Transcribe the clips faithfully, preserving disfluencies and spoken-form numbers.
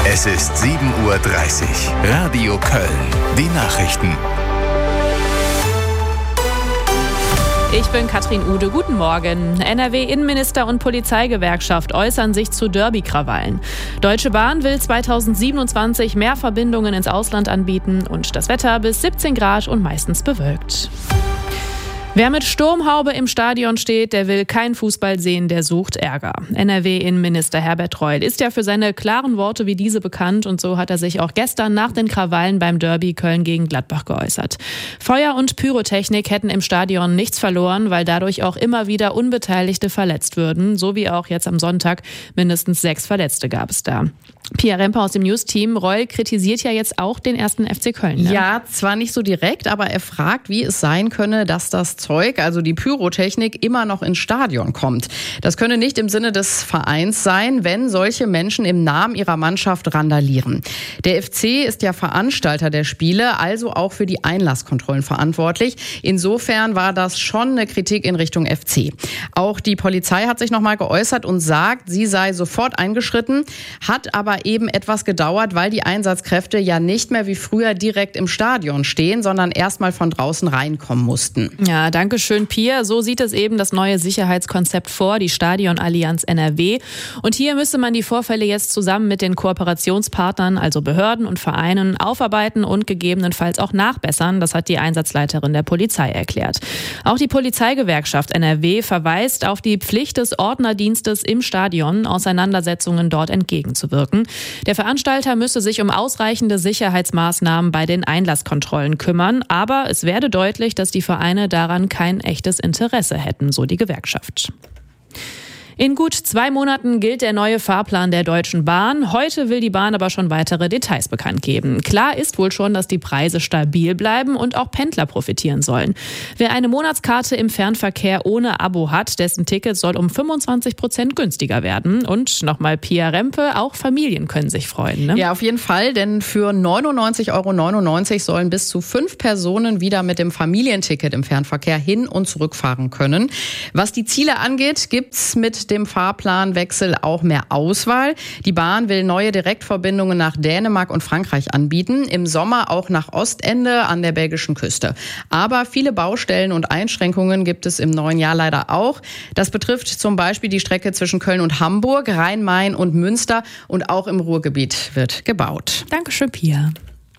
Es ist sieben Uhr dreißig. Radio Köln. Die Nachrichten. Ich bin Katrin Ude. Guten Morgen. N R W-Innenminister und Polizeigewerkschaft äußern sich zu Derby-Krawallen. Deutsche Bahn will zweitausendsiebenundzwanzig mehr Verbindungen ins Ausland anbieten und das Wetter bis siebzehn Grad und meistens bewölkt. Wer mit Sturmhaube im Stadion steht, der will kein Fußball sehen, der sucht Ärger. N R W-Innenminister Herbert Reul ist ja für seine klaren Worte wie diese bekannt und so hat er sich auch gestern nach den Krawallen beim Derby Köln gegen Gladbach geäußert. Feuer und Pyrotechnik hätten im Stadion nichts verloren, weil dadurch auch immer wieder Unbeteiligte verletzt würden, so wie auch jetzt am Sonntag. Mindestens sechs Verletzte gab es da. Pia Remper aus dem News-Team. Reul kritisiert ja jetzt auch den ersten F C Köln. Ne? Ja, zwar nicht so direkt, aber er fragt, wie es sein könne, dass das Zeug, also die Pyrotechnik, immer noch ins Stadion kommt. Das könne nicht im Sinne des Vereins sein, wenn solche Menschen im Namen ihrer Mannschaft randalieren. Der F C ist ja Veranstalter der Spiele, also auch für die Einlasskontrollen verantwortlich. Insofern war das schon eine Kritik in Richtung F C. Auch die Polizei hat sich nochmal geäußert und sagt, sie sei sofort eingeschritten, hat aber eben etwas gedauert, weil die Einsatzkräfte ja nicht mehr wie früher direkt im Stadion stehen, sondern erstmal von draußen reinkommen mussten. Ja, danke schön, Pia. So sieht es eben das neue Sicherheitskonzept vor, die Stadionallianz N R W. Und hier müsse man die Vorfälle jetzt zusammen mit den Kooperationspartnern, also Behörden und Vereinen, aufarbeiten und gegebenenfalls auch nachbessern. Das hat die Einsatzleiterin der Polizei erklärt. Auch die Polizeigewerkschaft N R W verweist auf die Pflicht des Ordnerdienstes im Stadion, Auseinandersetzungen dort entgegenzuwirken. Der Veranstalter müsse sich um ausreichende Sicherheitsmaßnahmen bei den Einlasskontrollen kümmern, aber es werde deutlich, dass die Vereine daran kein echtes Interesse hätten, so die Gewerkschaft. In gut zwei Monaten gilt der neue Fahrplan der Deutschen Bahn. Heute will die Bahn aber schon weitere Details bekannt geben. Klar ist wohl schon, dass die Preise stabil bleiben und auch Pendler profitieren sollen. Wer eine Monatskarte im Fernverkehr ohne Abo hat, dessen Ticket soll um fünfundzwanzig Prozent günstiger werden. Und nochmal Pia Rempe, auch Familien können sich freuen. Ne? Ja, auf jeden Fall, denn für neunundneunzig Euro neunundneunzig sollen bis zu fünf Personen wieder mit dem Familienticket im Fernverkehr hin und zurückfahren können. Was die Ziele angeht, gibt's mit dem Fahrplanwechsel auch mehr Auswahl. Die Bahn will neue Direktverbindungen nach Dänemark und Frankreich anbieten, im Sommer auch nach Ostende an der belgischen Küste. Aber viele Baustellen und Einschränkungen gibt es im neuen Jahr leider auch. Das betrifft zum Beispiel die Strecke zwischen Köln und Hamburg, Rhein-Main und Münster und auch im Ruhrgebiet wird gebaut. Dankeschön, Pia.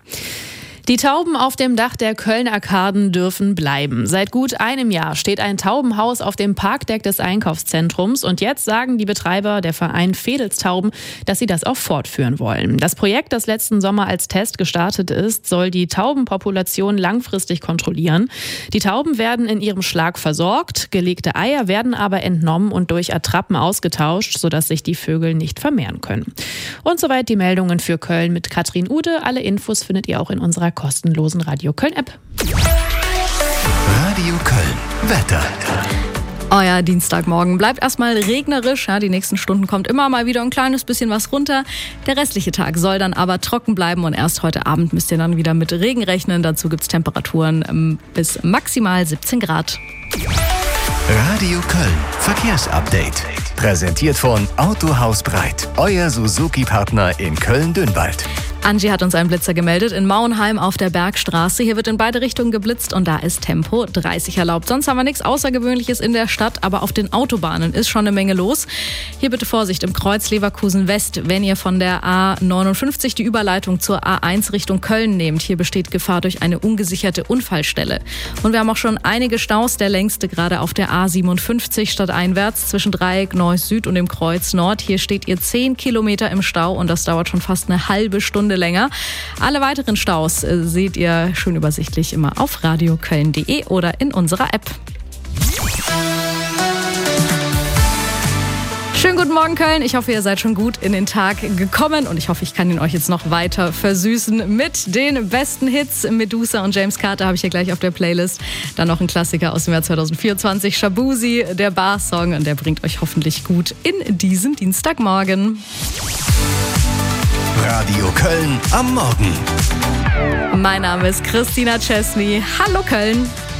Die Tauben auf dem Dach der Köln-Arkaden dürfen bleiben. Seit gut einem Jahr steht ein Taubenhaus auf dem Parkdeck des Einkaufszentrums und jetzt sagen die Betreiber, der Verein Vedelstauben, dass sie das auch fortführen wollen. Das Projekt, das letzten Sommer als Test gestartet ist, soll die Taubenpopulation langfristig kontrollieren. Die Tauben werden in ihrem Schlag versorgt, gelegte Eier werden aber entnommen und durch Attrappen ausgetauscht, sodass sich die Vögel nicht vermehren können. Und soweit die Meldungen für Köln mit Katrin Ude. Alle Infos findet ihr auch in unserer kostenlosen Radio Köln-App. Radio Köln. Wetter. Euer Dienstagmorgen bleibt erstmal regnerisch. Ja, die nächsten Stunden kommt immer mal wieder ein kleines bisschen was runter. Der restliche Tag soll dann aber trocken bleiben und erst heute Abend müsst ihr dann wieder mit Regen rechnen. Dazu gibt es Temperaturen ähm, bis maximal siebzehn Grad. Radio Köln. Verkehrsupdate. Präsentiert von Autohaus Breit. Euer Suzuki-Partner in Köln-Dünwald. Angie hat uns einen Blitzer gemeldet in Mauenheim auf der Bergstraße. Hier wird in beide Richtungen geblitzt und da ist Tempo dreißig erlaubt. Sonst haben wir nichts Außergewöhnliches in der Stadt, aber auf den Autobahnen ist schon eine Menge los. Hier bitte Vorsicht im Kreuz Leverkusen West, wenn ihr von der A neunundfünfzig die Überleitung zur A eins Richtung Köln nehmt. Hier besteht Gefahr durch eine ungesicherte Unfallstelle. Und wir haben auch schon einige Staus, der längste gerade auf der A siebenundfünfzig stadteinwärts zwischen Dreieck Neuss Süd und dem Kreuz Nord. Hier steht ihr zehn Kilometer im Stau und das dauert schon fast eine halbe Stunde länger. Alle weiteren Staus äh, seht ihr schön übersichtlich immer auf radioköln punkt de oder in unserer App. Schönen guten Morgen, Köln. Ich hoffe, ihr seid schon gut in den Tag gekommen und ich hoffe, ich kann ihn euch jetzt noch weiter versüßen mit den besten Hits. Medusa und James Carter habe ich hier gleich auf der Playlist. Dann noch ein Klassiker aus dem Jahr zwanzig vierundzwanzig, Shabuzi, der Bar-Song, und der bringt euch hoffentlich gut in diesen Dienstagmorgen. Radio Köln am Morgen. Mein Name ist Christina Chesney. Hallo Köln.